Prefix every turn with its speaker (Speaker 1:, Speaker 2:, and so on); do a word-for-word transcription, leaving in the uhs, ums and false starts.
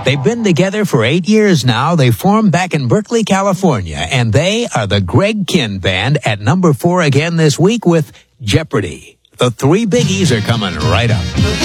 Speaker 1: They've been together for eight years now. They formed back in Berkeley, California, and they are the Greg Kihn Band at number four again this week with Jeopardy. The three biggies are coming right up.